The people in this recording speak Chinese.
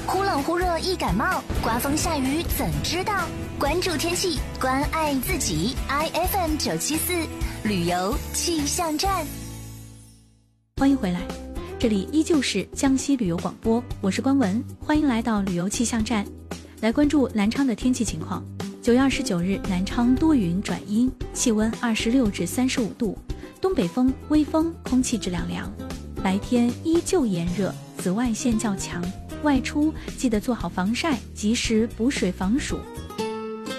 忽冷忽热易感冒，刮风下雨怎知道？关注天气，关爱自己。IFM 974旅游气象站， 欢迎回来，这里依旧是江西旅游广播，我是关文，欢迎来到旅游气象站，来关注南昌的天气情况。9月29日，南昌多云转阴，气温26至35度，东北风微风，空气质量良，白天依旧炎热，紫外线较强，外出记得做好防晒，及时补水防暑，